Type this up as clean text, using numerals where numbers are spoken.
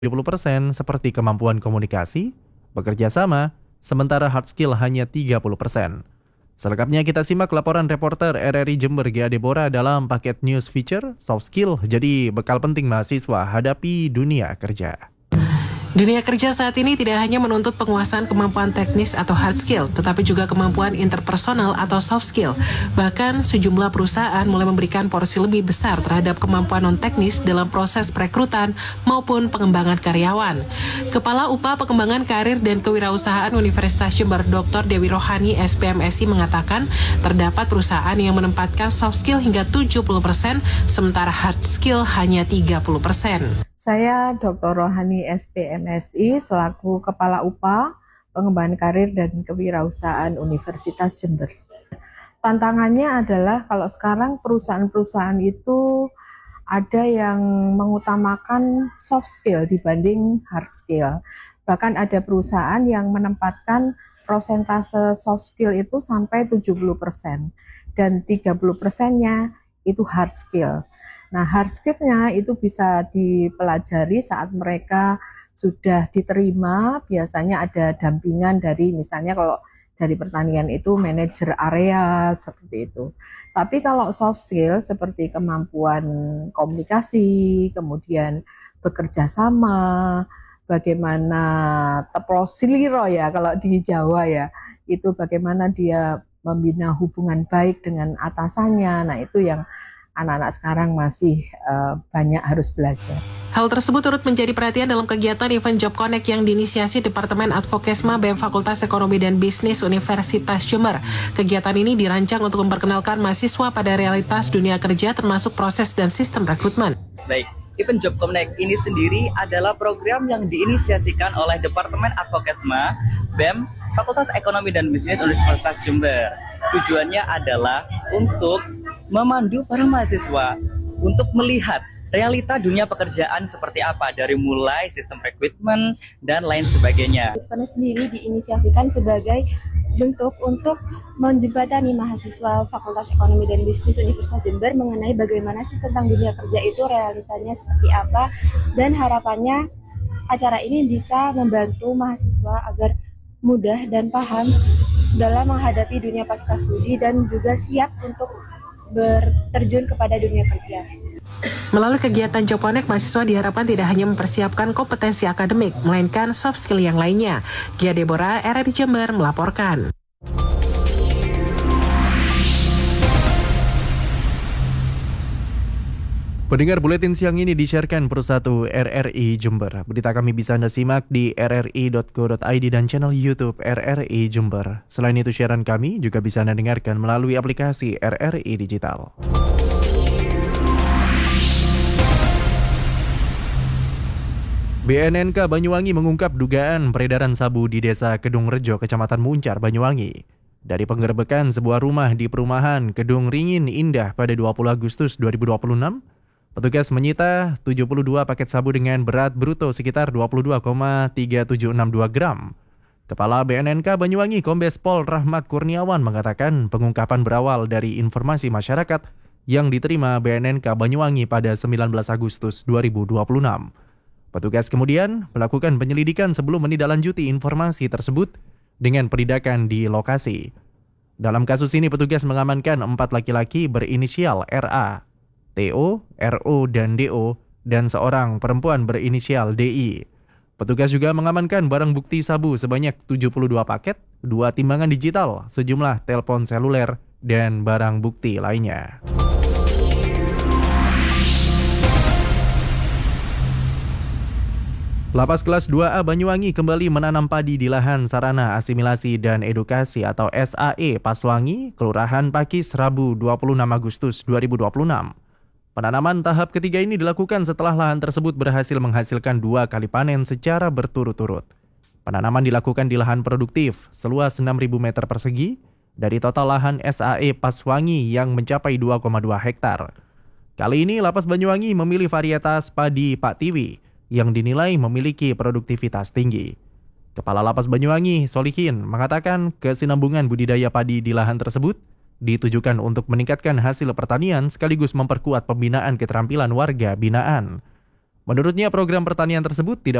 70% seperti kemampuan komunikasi, bekerja sama, sementara hard skill hanya 30%. Selengkapnya kita simak laporan reporter RRI Jember Gia Deborah dalam paket news feature Soft Skill jadi bekal penting mahasiswa hadapi dunia kerja. Dunia kerja saat ini tidak hanya menuntut penguasaan kemampuan teknis atau hard skill, tetapi juga kemampuan interpersonal atau soft skill. Bahkan sejumlah perusahaan mulai memberikan porsi lebih besar terhadap kemampuan non-teknis dalam proses perekrutan maupun pengembangan karyawan. Kepala UPA Pengembangan Karir dan Kewirausahaan Universitas Jember, Dr. Dewi Rohani, SPMSI mengatakan terdapat perusahaan yang menempatkan soft skill hingga 70%, sementara hard skill hanya 30%. Saya Dr. Rohani SPMSI selaku Kepala UPA Pengembangan Karir dan Kewirausahaan Universitas Jember. Tantangannya adalah kalau sekarang perusahaan-perusahaan itu ada yang mengutamakan soft skill dibanding hard skill. Bahkan ada perusahaan yang menempatkan prosentase soft skill itu sampai 70% dan 30%-nya itu hard skill. Nah, hard skill-nya itu bisa dipelajari saat mereka sudah diterima, biasanya ada dampingan dari misalnya kalau dari pertanian itu manajer area seperti itu. Tapi kalau soft skill seperti kemampuan komunikasi, kemudian bekerja sama, bagaimana teprosiliro ya kalau di Jawa ya, itu bagaimana dia membina hubungan baik dengan atasannya. Nah, itu yang anak-anak sekarang masih banyak harus belajar. Hal tersebut turut menjadi perhatian dalam kegiatan event Job Connect yang diinisiasi Departemen Advokesma BEM Fakultas Ekonomi dan Bisnis Universitas Jember. Kegiatan ini dirancang untuk memperkenalkan mahasiswa pada realitas dunia kerja termasuk proses dan sistem rekrutmen. Baik, event Job Connect ini sendiri adalah program yang diinisiasikan oleh Departemen Advokesma BEM Fakultas Ekonomi dan Bisnis Universitas Jember. Tujuannya adalah untuk memandu para mahasiswa untuk melihat realita dunia pekerjaan seperti apa dari mulai sistem rekrutmen dan lain sebagainya. Pada sendiri diinisiasikan sebagai bentuk untuk menjembatani mahasiswa Fakultas Ekonomi dan Bisnis Universitas Jember mengenai bagaimana sih tentang dunia kerja itu, realitanya seperti apa, dan harapannya acara ini bisa membantu mahasiswa agar mudah dan paham dalam menghadapi dunia pasca studi dan juga siap untuk berterjun kepada dunia kerja. Melalui kegiatan Job Connect, mahasiswa diharapkan tidak hanya mempersiapkan kompetensi akademik, melainkan soft skill yang lainnya. Gia Deborah, RRI Jember melaporkan. Pendengar, buletin siang ini disiarkan Persatu RRI Jember. Berita kami bisa Anda simak di rri.co.id dan channel YouTube RRI Jember. Selain itu, siaran kami juga bisa Anda dengarkan melalui aplikasi RRI Digital. BNNK Banyuwangi mengungkap dugaan peredaran sabu di Desa Kedung Rejo, Kecamatan Muncar, Banyuwangi. Dari penggerebekan sebuah rumah di perumahan Kedung Ringin Indah pada 20 Agustus 2026, petugas menyita 72 paket sabu dengan berat bruto sekitar 22,3762 gram. Kepala BNNK Banyuwangi Kombes Pol Rahmat Kurniawan mengatakan pengungkapan berawal dari informasi masyarakat yang diterima BNNK Banyuwangi pada 19 Agustus 2026. Petugas kemudian melakukan penyelidikan sebelum menindaklanjuti informasi tersebut dengan penindakan di lokasi. Dalam kasus ini petugas mengamankan 4 laki-laki berinisial RA, TO, RO, dan DO, dan seorang perempuan berinisial DI. Petugas juga mengamankan barang bukti sabu sebanyak 72 paket, 2 timbangan digital, sejumlah telepon seluler, dan barang bukti lainnya. Lapas kelas 2A Banyuwangi kembali menanam padi di lahan Sarana Asimilasi dan Edukasi atau SAE Paswangi, Kelurahan Pakis, Rabu 26 Agustus 2026. Penanaman tahap ketiga ini dilakukan setelah lahan tersebut berhasil menghasilkan 2 kali panen secara berturut-turut. Penanaman dilakukan di lahan produktif seluas 6.000 meter persegi dari total lahan SAE Paswangi yang mencapai 2,2 hektar. Kali ini Lapas Banyuwangi memilih varietas padi Pak Tiwi yang dinilai memiliki produktivitas tinggi. Kepala Lapas Banyuwangi, Solihin, mengatakan kesinambungan budidaya padi di lahan tersebut ditujukan untuk meningkatkan hasil pertanian sekaligus memperkuat pembinaan keterampilan warga binaan. Menurutnya program pertanian tersebut tidak